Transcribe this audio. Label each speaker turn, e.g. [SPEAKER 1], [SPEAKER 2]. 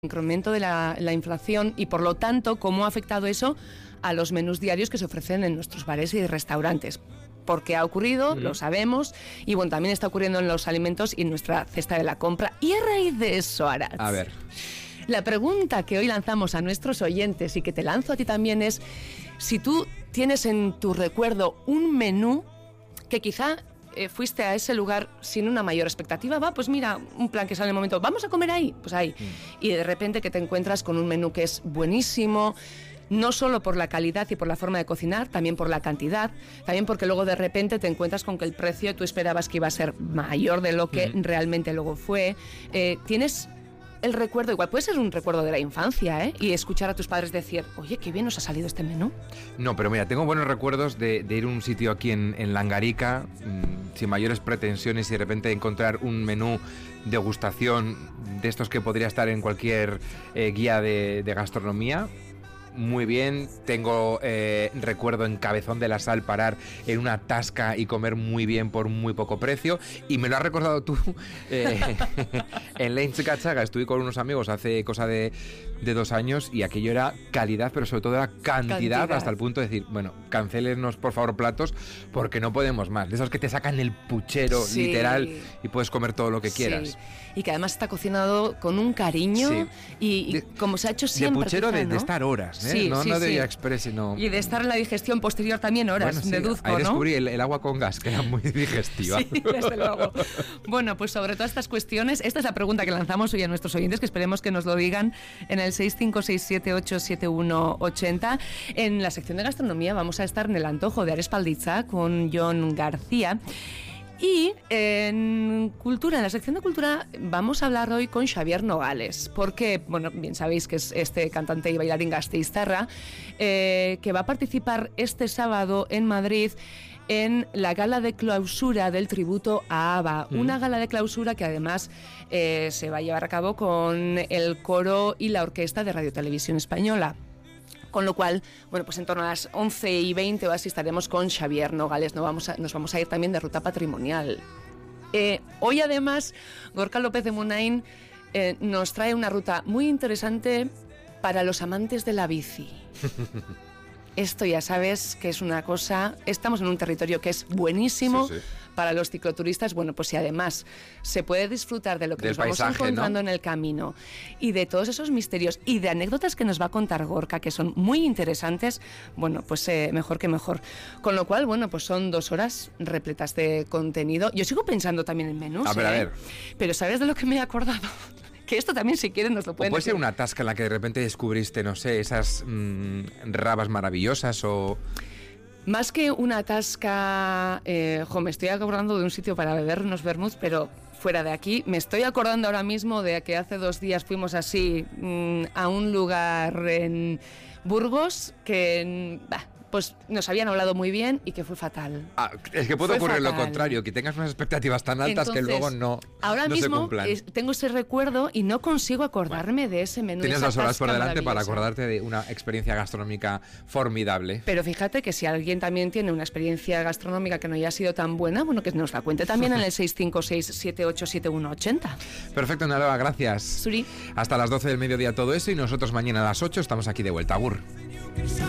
[SPEAKER 1] incremento de la inflación y, por lo tanto, cómo ha afectado eso a los menús diarios que se ofrecen en nuestros bares y restaurantes. Porque ha ocurrido, lo sabemos, y bueno, también está ocurriendo en los alimentos y en nuestra cesta de la compra. Y a raíz de eso, Aratz,
[SPEAKER 2] a ver,
[SPEAKER 1] la pregunta que hoy lanzamos a nuestros oyentes y que te lanzo a ti también es si tú tienes en tu recuerdo un menú que quizá fuiste a ese lugar sin una mayor expectativa, pues mira, un plan que sale en el momento, vamos a comer ahí, pues ahí. Y de repente que te encuentras con un menú que es buenísimo, no solo por la calidad y por la forma de cocinar, también por la cantidad, también porque luego de repente te encuentras con que el precio tú esperabas que iba a ser mayor de lo que realmente luego fue. Tienes el recuerdo, igual puede ser un recuerdo de la infancia, y escuchar a tus padres decir, oye, qué bien nos ha salido este menú.
[SPEAKER 2] No, pero mira, tengo buenos recuerdos de ir a un sitio aquí en Langarica, sin mayores pretensiones, y de repente encontrar un menú degustación de estos que podría estar en cualquier guía de gastronomía. Muy bien, tengo recuerdo en Cabezón de la Sal parar en una tasca y comer muy bien por muy poco precio, y me lo has recordado tú en Leinz Gatzaga. Estuve con unos amigos hace cosa de 2 años y aquello era calidad, pero sobre todo era cantidad. Hasta el punto de decir, bueno, cancélenos por favor platos porque no podemos más, de esos que te sacan el puchero literal y puedes comer todo lo que quieras.
[SPEAKER 1] Y que además está cocinado con un cariño y como se ha hecho siempre.
[SPEAKER 2] De puchero,
[SPEAKER 1] quizá, ¿no?
[SPEAKER 2] de estar horas, no de ir express, sino...
[SPEAKER 1] Y de estar en la digestión posterior también horas, deduzco, ¿no?
[SPEAKER 2] Ahí descubrí el agua con gas, que era muy digestiva.
[SPEAKER 1] Sí, desde luego. Bueno, pues sobre todas estas cuestiones, esta es la pregunta que lanzamos hoy a nuestros oyentes, que esperemos que nos lo digan en el 656787180. En la sección de gastronomía vamos a estar en el antojo de Arespalditza con Jon García. Y en cultura, en la sección de cultura, vamos a hablar hoy con Xavier Nogales, porque, bueno, bien sabéis que es este cantante y bailarín gasteiztarra, que va a participar este sábado en Madrid en la gala de clausura del tributo a ABBA. Una gala de clausura que además se va a llevar a cabo con el coro y la orquesta de Radio Televisión Española. Con lo cual, bueno, pues en torno a las 11:20 o así estaremos con Xavier Nogales. Nos vamos a ir también de ruta patrimonial. Hoy además, Gorka López de Munain nos trae una ruta muy interesante para los amantes de la bici. Esto ya sabes que es una cosa... Estamos en un territorio que es buenísimo para los cicloturistas. Bueno, pues si además se puede disfrutar de lo que nos vamos encontrando en el camino y de todos esos misterios y de anécdotas que nos va a contar Gorka, que son muy interesantes, bueno, pues mejor que mejor. Con lo cual, bueno, pues son 2 horas repletas de contenido. Yo sigo pensando también en menús,
[SPEAKER 2] a ver.
[SPEAKER 1] Pero ¿sabes de lo que me he acordado? Que esto también, si quieren, nos lo pueden
[SPEAKER 2] decir.
[SPEAKER 1] Puede
[SPEAKER 2] ser una tasca en la que de repente descubriste, no sé, esas rabas maravillosas o...
[SPEAKER 1] Más que una tasca, me estoy acordando de un sitio para beber unos vermuts, pero fuera de aquí. Me estoy acordando ahora mismo de que hace 2 días fuimos así a un lugar en Burgos que... pues nos habían hablado muy bien y que fue fatal.
[SPEAKER 2] Es que puede ocurrir lo contrario, que tengas unas expectativas tan altas. Entonces, que luego no se cumplan.
[SPEAKER 1] Tengo ese recuerdo y no consigo acordarme de ese menú.
[SPEAKER 2] Tienes 2 horas por delante para acordarte de una experiencia gastronómica formidable.
[SPEAKER 1] Pero fíjate que si alguien también tiene una experiencia gastronómica que no haya sido tan buena, bueno, que nos la cuente también en el 656787180.
[SPEAKER 2] Perfecto, Naloa, gracias.
[SPEAKER 1] Suri.
[SPEAKER 2] Hasta las 12 del mediodía todo eso, y nosotros mañana a las 8 estamos aquí de vuelta. Agur.